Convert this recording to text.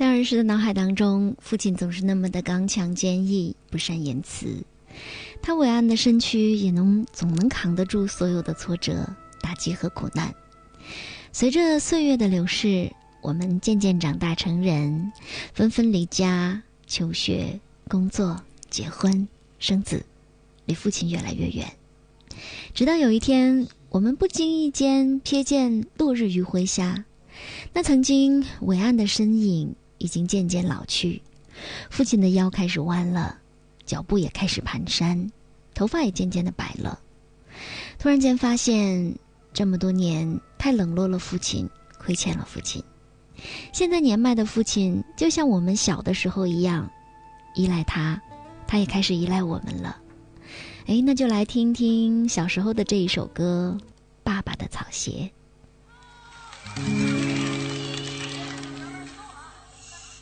在儿时的脑海当中，父亲总是那么的刚强坚毅，不善言辞。他伟岸的身躯也总能扛得住所有的挫折、打击和苦难。随着岁月的流逝，我们渐渐长大成人，纷纷离家、求学、工作、结婚、生子，离父亲越来越远。直到有一天，我们不经意间瞥见落日余晖下，那曾经伟岸的身影已经渐渐老去，父亲的腰开始弯了，脚步也开始蹒跚，头发也渐渐的白了。突然间发现，这么多年太冷落了父亲，亏欠了父亲。现在年迈的父亲就像我们小的时候一样，依赖他，他也开始依赖我们了。那就来听听小时候的这一首歌《爸爸的草鞋》。